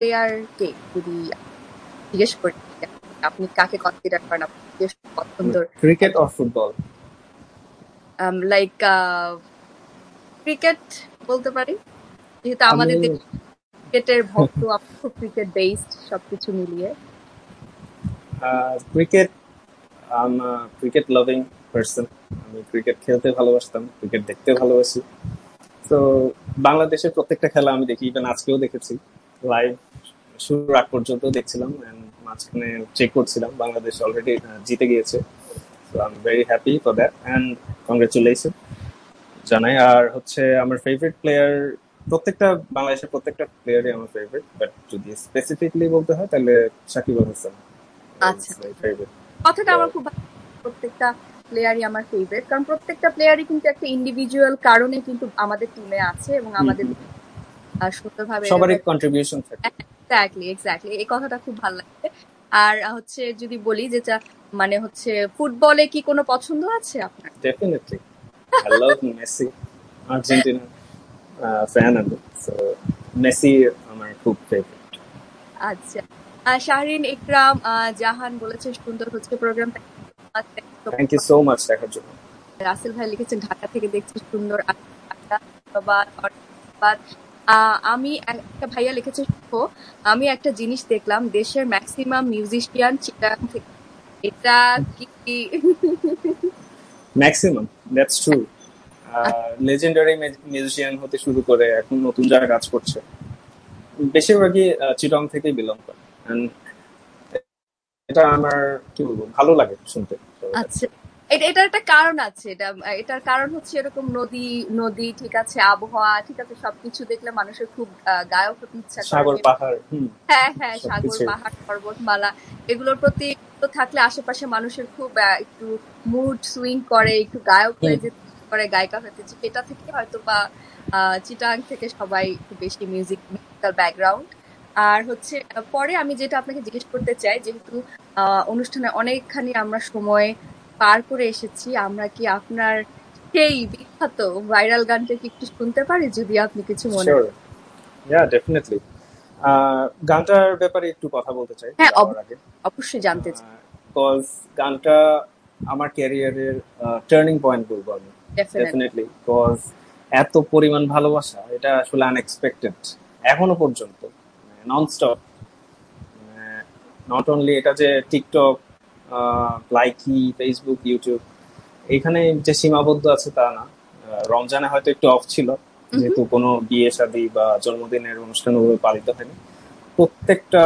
Player কে যদি জিজ্ঞেস করি আপনি কাকে কনসিডার করেন আপনার বেশ পছন্দের cricket or football? Like cricket বলতে পারি, যেহেতু আমি আমাদের দেশ ক্রিকেটের ভক্ত, আমরা খুব ক্রিকেট বেসড সবকিছু মিলিয়ে। Cricket, cricket loving person. আমি ক্রিকেট খেলতে ভালোবাসতাম, ক্রিকেট দেখতে ভালোবাসি। তো বাংলাদেশের প্রত্যেকটা খেলা আমি দেখি, ইভেন আজকেও দেখেছি লাইভ, শুরুর আগ পর্যন্ত দেখছিলাম, মাঝখানে চেক করছিলাম বাংলাদেশ অলরেডি জিতে গিয়েছে। So I am very happy for that and congratulation জানাই। আর হচ্ছে আমার ফেভারিট প্লেয়ার, প্রত্যেকটা বাংলাদেশের প্রত্যেকটা প্লেয়ারই আমার ফেভারিট, বাট যদি স্পেসিফিকলি বলতে হয় তাহলে সাকিব আল হাসান আচ্ছা, কথাটা আমার খুব ভালো, প্রত্যেকটা প্লেয়ারই আমার ফেভারিট, কারণ প্রত্যেকটা প্লেয়ারই কিন্তু একটা ইন্ডিভিজুয়াল কারণে কিন্তু আমাদের টিমে আছে এবং আমাদের সুন্দরভাবে সবারই কন্ট্রিবিউশন থাকে। এক্স্যাক্টলি এই কথাটা খুব ভালো লাগে। আর হচ্ছে যদি বলি যেটা মানে হচ্ছে ফুটবলে কি কোনো পছন্দ আছে আপনার? Definitely I love Messi, Argentina fan আমি, সো মেসি আমার খুব ফেভারিট। আচ্ছা, শাহরিন ইকরাম জাহান বলেছে সুন্দর হচ্ছে প্রোগ্রামটা। থ্যাংক ইউ সো মাচ দেখার জন্য। রাসেল ভাই লিখেছেন ঢাকা থেকে দেখছি সুন্দর। আমি একটা ভাইয়া লিখেছে আমি একটা জিনিস দেখলাম, দেশের ম্যাক্সিমাম মিউজিশিয়ান চিটাগাং থেকে। এটা কি? Maximum, that's true. Legendary musician হতে শুরু করে এখন নতুন যারা কাজ করছে বেশিরভাগই চিটং থেকেই বিলং করে। এটা আমার কি বলবো, ভালো লাগে শুনতে। আচ্ছা, এটার একটা কারণ আছে। এটার কারণ হচ্ছে এরকম নদী নদী ঠিক আছে, আবহাওয়া ঠিক আছে, সবকিছু দেখলে মানুষের খুব গায়ক হতে ইচ্ছা করে। সাগর পাহাড়, হ্যাঁ সাগর পাহাড় পর্বতমালা এগুলোর প্রতি থাকলে আশেপাশে মানুষের খুব একটু মুড সুইং করে, একটু গায়ক হয়ে যেতে করে, গায়িকা হতে। এটা থেকে হয়তো বা চিটাং থেকে সবাই একটু বেশি মিউজিক্যাল ব্যাকগ্রাউন্ড। আর হচ্ছে পরে আমি যেটা আপনাকে জিজ্ঞেস করতে চাই, যেহেতু অনুষ্ঠানে অনেকখানি আমরা সময় পার করে এসেছি, আমরা কি আপনার সেই বিখ্যাত ভাইরাল গানটা কি একটু শুনতে পারি যদি আপনি কিছু মনে করেন? ডেফিনেটলি। গানটার ব্যাপারে একটু কথা বলতে চাই হ্যাঁ, যাওয়ার আগে। অবশ্যই জানতে চাই। বিকজ গানটা আমার ক্যারিয়ারের টার্নিং পয়েন্ট বলবো আমি, ডেফিনেটলি। বিকজ এত পরিমাণ ভালোবাসা, এটা আসলে আনএক্সপেক্টেড এখনো পর্যন্ত, ননস্টপ। নট অনলি এটা যে টিকটক, লাইকি, ফেসবুক, ইউটিউব এখানে যে সীমাবদ্ধ আছে তা না। রমজানে হয়তো একটু অফ ছিল, যেহেতু কোনো বিয়ে শাদী বা জন্মদিনের অনুষ্ঠান ওভাবে পালিত হয়নি। প্রত্যেকটা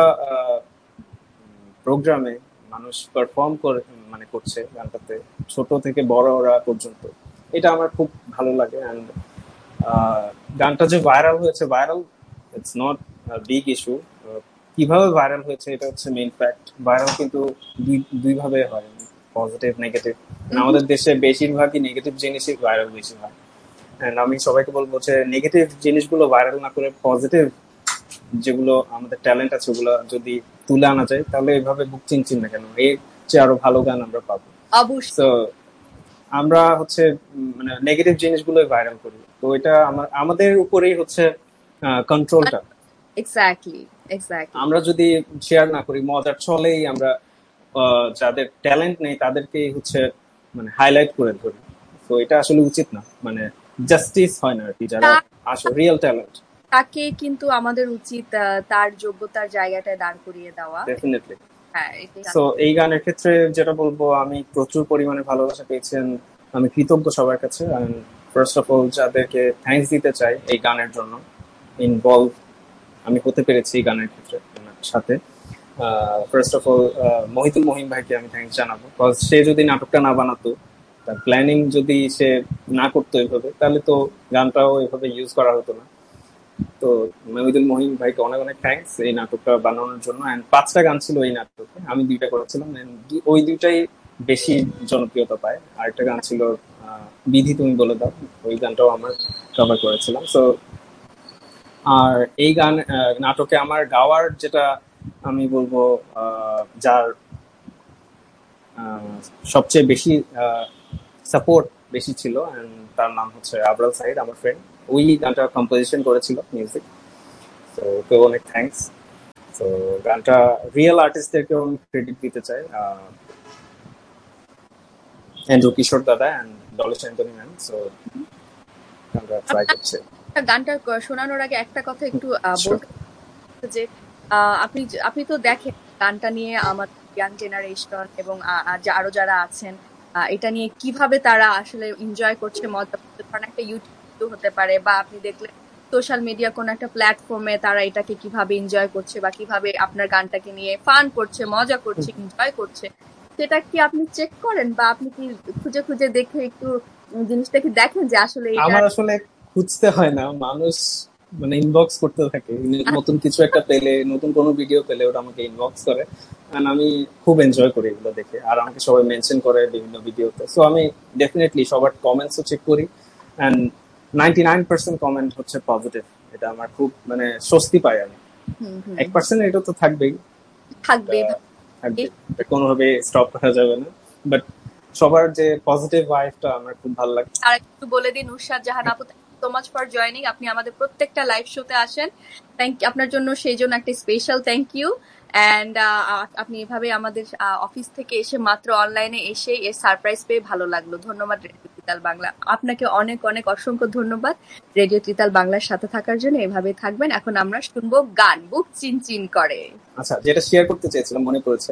প্রোগ্রামে মানুষ পারফর্ম করে, মানে করছে গানটাতে, ছোট থেকে বড়রা পর্যন্ত। এটা আমার খুব ভালো লাগে। অ্যান্ড গানটা যে ভাইরাল হয়েছে, viral it's not big issue. কিভাবে ভাইরাল হয়েছে এটা হচ্ছে মেইন ফ্যাক্ট। ভাইরাল কিন্তু দুই ভাবে হয়, পজিটিভ নেগেটিভ। আমাদের দেশে বেশিরভাগই নেগেটিভ জিনিসই ভাইরাল বেশি হয়। এন্ড আমি সবাইকে বলবো যে নেগেটিভ জিনিসগুলো ভাইরাল না করে পজিটিভ যেগুলো আমাদের ট্যালেন্ট আছে ওগুলো যদি তুলে আনা যায়, তাহলে এভাবে বুক চিনচিন না কেন, এর চেয়ে আরো ভালো গান আমরা পাবো। তো আমরা হচ্ছে মানে নেগেটিভ জিনিসগুলোই ভাইরাল করি, তো এটা আমাদের উপরেই হচ্ছে কন্ট্রোলটা। এক্স্যাক্টলি আমরা যদি শেয়ার না করি, মজার ছলেই আমরা যাদের ট্যালেন্ট নেই তাদেরকে হচ্ছে মানে হাইলাইট করে ধরি, তো এটা আসলে উচিত না, মানে জাস্টিস হয় না আর কি, যারা আসলে রিয়েল ট্যালেন্ট তাকে কিন্তু আমাদের উচিত তার যোগ্যতার জায়গাটায় দাঁড় করিয়ে দেওয়া। ডেফিনেটলি। সো এই গানের ক্ষেত্রে যেটা বলবো, আমি প্রচুর পরিমাণে ভালোবাসা পেয়েছেন, আমি কৃতজ্ঞ সবার কাছে। ফার্স্ট অফ অল যাদেরকে থ্যাঙ্কস দিতে চাই এই গানের জন্য ইনভলভ আমি হতে পেরেছি এই গানের ক্ষেত্রে সাথে। First of all Mohitul Mahim ভাইকে আমি থ্যাঙ্কস জানাবো, বিকজ সে যদি নাটকটা না বানাতো, তার প্ল্যানিং যদি সে না করতো এভাবে, তাহলে তো গানটাও এভাবে ইউজ করা হতো না। তো মহিদুল মহিম ভাইকে অনেক অনেক থ্যাঙ্কস এই নাটকটা বানানোর জন্য। অ্যান্ড 5টা গান ছিল এই নাটকে, আমি 2টা করেছিলাম, ওই 2টাই বেশি জনপ্রিয়তা পায়। আরেকটা গান ছিল বিধি তুমি বলে দাও, ওই গানটাও আমার কভার করেছিলাম। সো আর এই গান নাটকে আমার গাওয়ার যেটা আমি বলবো, যার সবচেয়ে বেশি সাপোর্ট বেশি ছিল, তার নাম হচ্ছে আবরাল সাহিদ, আমার ফ্রেন্ড। ওই গানটা কম্পোজিশন করেছিল মিউজিক, তো ওকে অনেক থ্যাঙ্কস। তো গানটা রিয়েল আর্টিস্টদেরকেও আমি ক্রেডিট দিতে চাই, এন্ড্রু কিশোর দাদা and Dolly Antony man. So গানটা ট্রাই করছে। গানটা শোনানোর আগে একটা কথা একটু বলতে যে আপনি তো দেখেন গানটা নিয়ে আমার ইয়াং জেনারেশন এবং আরো যারা আছেন এটা নিয়ে কিভাবে তারা আসলে এনজয় করছে, মজা করছে। কারণ একটা ইউটিউব হতে পারে বা আপনি দেখলে সোশ্যাল মিডিয়া কোন একটা প্ল্যাটফর্মে তারা এটাকে কিভাবে এনজয় করছে বা কিভাবে আপনার গানটাকে নিয়ে ফান করছে, মজা করছে, এনজয় করছে, সেটা কি আপনি চেক করেন বা আপনি কি খুঁজে খুঁজে দেখে একটু জিনিসটাকে দেখেন যে আসলে আমার আসলে খুঁজতে হয় না, মানুষ মানে ইনবক্স করতে থাকে, নতুন কিছু একটা পেলে, নতুন কোনো ভিডিও পেলে ওটা আমাকে ইনবক্স করে, এন্ড আমি খুব এনজয় করি এগুলো দেখে। আর আমাকে সবাই মেনশন করে বিভিন্ন ভিডিওতে, সো আমি ডেফিনেটলি সবার কমেন্টসও চেক করি, এন্ড 99% কমেন্ট হচ্ছে পজিটিভ। এটা আমার খুব মানে স্বস্তি পাই আমি। 1% এটা তো থাকবেই, কোনোভাবে স্টপ করা যাবে না, বাট সবার যে পজিটিভ ভাইবটা আমার খুব ভালো লাগে। আর একটু বলে দিন নুসরাত জাহান আপু, সো মাচ ফর জয়নিং। আপনি আমাদের প্রত্যেকটা লাইভ শোতে আসেন, থ্যাংক ইউ আপনার জন্য, সেই জন্য একটা স্পেশাল থ্যাংক ইউ। এন্ড আপনি এভাবে আমাদের অফিস থেকে এসে মাত্র অনলাইনে এসে এর সারপ্রাইজ পেয়ে ভালো লাগলো। ধন্যবাদ রেডিও ত্রিতাল বাংলা, আপনাকে অনেক অনেক অসংখ্য ধন্যবাদ রেডিও ত্রিতাল বাংলার সাথে থাকার জন্য। এভাবে থাকবেন। এখন আমরা শুনবো গান বুক চিনচিন করে। আচ্ছা, যেটা শেয়ার করতে চেয়েছিলাম মনে পড়েছে,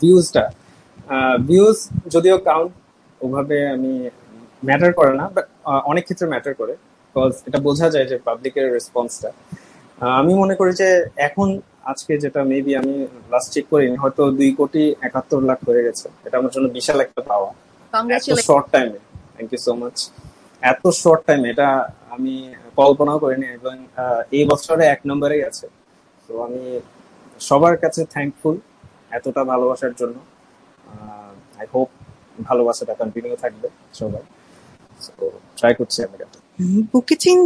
ভিউজ যদিও কাউন্ট ওভাবে আমি ম্যাটার করে না, বাট অনেক ক্ষেত্রে ম্যাটার করে, বিকজ এটা বোঝা যায় যে পাবলিকের রেসপন্সটা। আমি মনে করি যে এখন আজকে যেটা মেবি আমি লাস্ট চেক করিনি, হয়তো 2,71,00,000 হয়ে গেছে। এটা আমার জন্য বিশাল একটা পাওয়া এত শর্ট টাইমে। Thank you so much. এত শর্ট টাইমে এটা আমি কল্পনাও করিনি, এবং এই বছরে 1 নম্বরেই আছে। তো আমি সবার কাছে থ্যাঙ্কফুল এতটা ভালোবাসার জন্য। আই হোপ ভালোবাসাটা কন্টিনিউ থাকবে সবাই। ট্রাই করছি আমি।